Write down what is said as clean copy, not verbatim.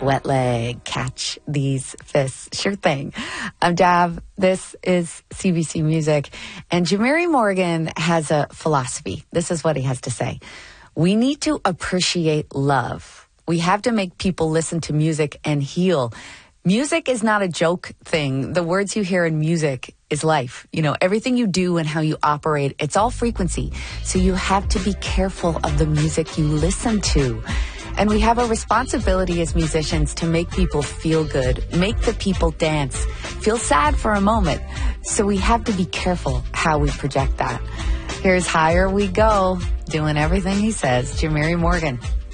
wet leg, catch these fists. Sure thing. I'm Dav. This is CBC Music. And Jamari Morgan has a philosophy. This is what he has to say. We need to appreciate love. We have to make people listen to music and heal. Music is not a joke thing. The words you hear in music is life. You know, everything you do and how you operate, it's all frequency. So you have to be careful of the music you listen to. And we have a responsibility as musicians to make people feel good, make the people dance, feel sad for a moment. So we have to be careful how we project that. Here's Higher We Go, doing everything he says, Jamari Morgan.